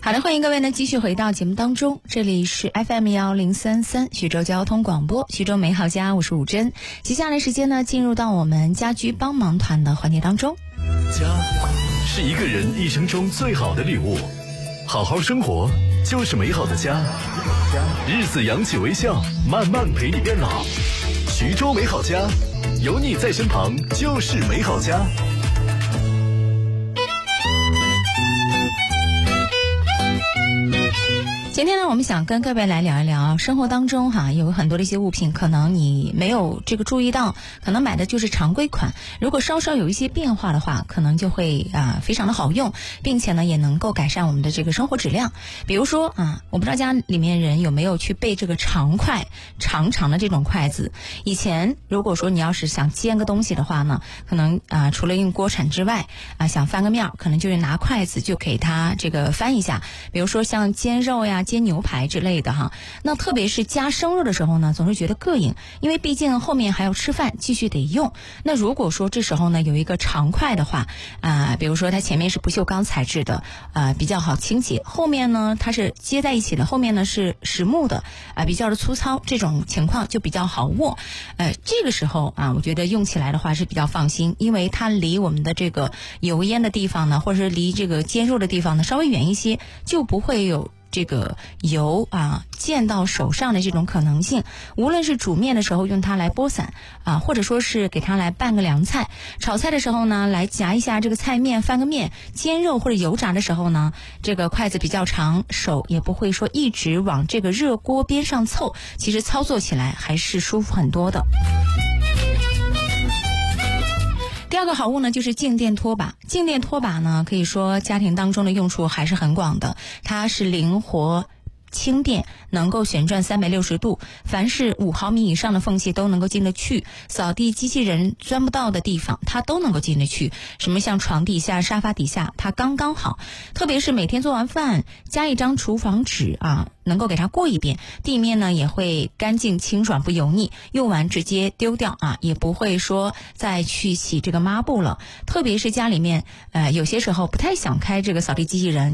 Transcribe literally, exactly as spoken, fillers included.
好的，欢迎各位呢继续回到节目当中，这里是 F M 一零三三徐州交通广播，徐州美好家，我是武珍。接下来时间呢，进入到我们家居帮忙团的环节当中。 家是一个人一生中最好的礼物，好好生活就是美好的家。日子扬起微笑，慢慢陪你变老。徐州美好家，有你在身旁就是美好家。 今天呢，我们想跟各位来聊一聊生活当中哈，有很多的一些物品，可能你没有这个注意到，可能买的就是常规款，如果稍稍有一些变化的话，可能就会啊、呃、非常的好用，并且呢也能够改善我们的这个生活质量。比如说啊，我不知道家里面人有没有去备这个长筷，长长的这种筷子。以前如果说你要是想煎个东西的话呢，可能啊、呃、除了用锅铲之外啊、呃，想翻个面，可能就是拿筷子就给它这个翻一下。比如说像煎肉呀、煎牛排之类的哈，那特别是夹生肉的时候呢，总是觉得膈应，因为毕竟后面还要吃饭，继续得用。那如果说这时候呢有一个长筷的话啊、呃，比如说它前面是不锈钢材质的，呃比较好清洁，后面呢它是接在一起的，后面呢是实木的啊、呃，比较的粗糙，这种情况就比较好握。呃这个时候啊，我觉得用起来的话是比较放心，因为它离我们的这个油烟的地方呢，或者是离这个煎肉的地方呢稍微远一些，就不会有这个油啊溅到手上的这种可能性。无论是煮面的时候用它来拨散啊，或者说是给它来拌个凉菜，炒菜的时候呢来夹一下这个菜面翻个面，煎肉或者油炸的时候呢，这个筷子比较长，手也不会说一直往这个热锅边上凑，其实操作起来还是舒服很多的。第二个好物呢，就是静电拖把。静电拖把呢，可以说家庭当中的用处还是很广的，它是灵活轻便，能够旋转三百六十度，凡是五毫米以上的缝隙都能够进得去，扫地机器人钻不到的地方它都能够进得去，什么像床底下、沙发底下它刚刚好。特别是每天做完饭加一张厨房纸啊，能够给它过一遍，地面呢也会干净清爽不油腻，用完直接丢掉啊，也不会说再去洗这个抹布了。特别是家里面呃有些时候不太想开这个扫地机器人，